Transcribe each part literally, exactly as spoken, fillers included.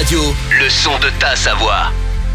Radio, le son de ta Savoie.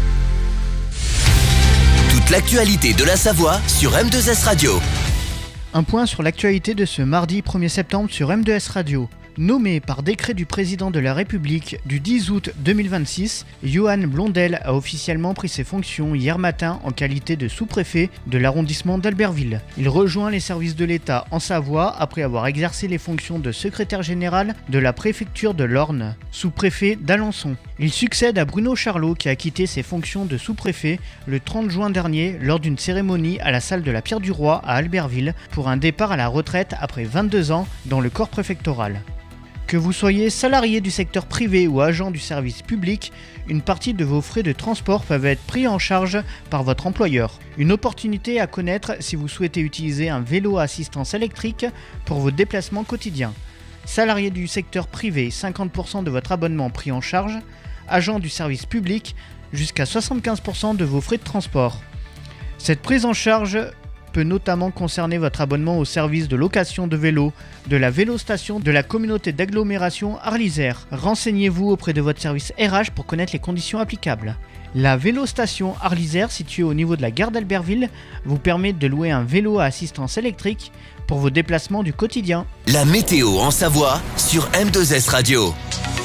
Toute l'actualité de la Savoie sur M deux S Radio. Un point sur l'actualité de ce mardi premier septembre sur M deux S Radio. Nommé par décret du président de la République du dix août deux mille vingt-six, Johan Blondel a officiellement pris ses fonctions hier matin en qualité de sous-préfet de l'arrondissement d'Albertville. Il rejoint les services de l'État en Savoie après avoir exercé les fonctions de secrétaire général de la préfecture de l'Orne, sous-préfet d'Alençon. Il succède à Bruno Charlot qui a quitté ses fonctions de sous-préfet le trente juin dernier lors d'une cérémonie à la salle de la Pierre du Roi à Albertville pour un départ à la retraite après vingt-deux ans dans le corps préfectoral. Que vous soyez salarié du secteur privé ou agent du service public, une partie de vos frais de transport peuvent être pris en charge par votre employeur. Une opportunité à connaître si vous souhaitez utiliser un vélo à assistance électrique pour vos déplacements quotidiens. Salarié du secteur privé, cinquante pour cent de votre abonnement pris en charge. Agent du service public, jusqu'à soixante-quinze pour cent de vos frais de transport. Cette prise en charge peut notamment concerner votre abonnement au service de location de vélos de la vélostation de la communauté d'agglomération Arlysère. Renseignez-vous auprès de votre service R H pour connaître les conditions applicables. La vélostation Arlysère, située au niveau de la gare d'Albertville, vous permet de louer un vélo à assistance électrique pour vos déplacements du quotidien. La météo en Savoie sur M deux S Radio.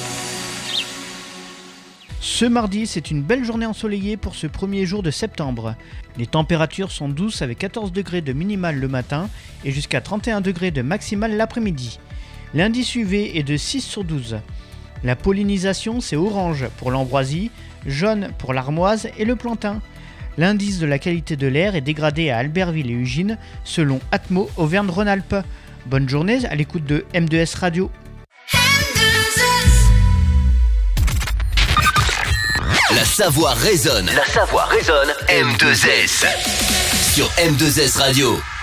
Ce mardi, c'est une belle journée ensoleillée pour ce premier jour de septembre. Les températures sont douces avec quatorze degrés de minimal le matin et jusqu'à trente et un degrés de maximal l'après-midi. L'indice U V est de six sur douze. La pollinisation, c'est orange pour l'ambroisie, jaune pour l'armoise et le plantain. L'indice de la qualité de l'air est dégradé à Albertville et Ugine selon Atmo Auvergne-Rhône-Alpes. Bonne journée à l'écoute de M deux S Radio. La Savoie résonne. La Savoie résonne. M deux S. Sur M deux S Radio.